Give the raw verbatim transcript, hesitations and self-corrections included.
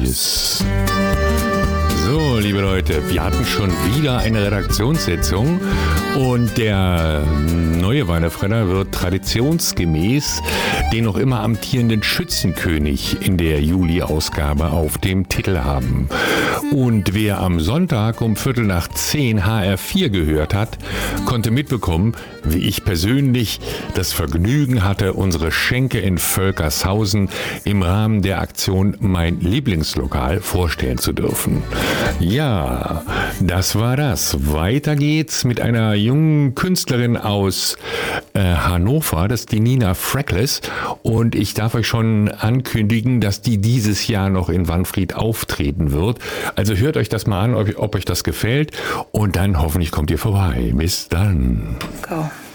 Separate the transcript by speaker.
Speaker 1: Miss. So, liebe Leute, wir hatten schon wieder eine Redaktionssitzung und der neue Weihnachtsfredder wird traditionsgemäß den noch immer amtierenden Schützenkönig in der Juli-Ausgabe auf dem Titel haben. Und wer am Sonntag um Viertel nach zehn H R vier gehört hat, konnte mitbekommen, wie ich persönlich das Vergnügen hatte, unsere Schenke in Völkershausen im Rahmen der Aktion Mein Lieblingslokal vorstellen zu dürfen. Ja, das war das. Weiter geht's mit einer jungen Künstlerin aus äh, Hannover, das ist die Nina Freckles. Und ich darf euch schon ankündigen, dass die dieses Jahr noch in Wanfried auftreten wird. Also hört euch das mal an, ob, ob euch das gefällt. Und dann hoffentlich kommt ihr vorbei. Bis dann.
Speaker 2: Go.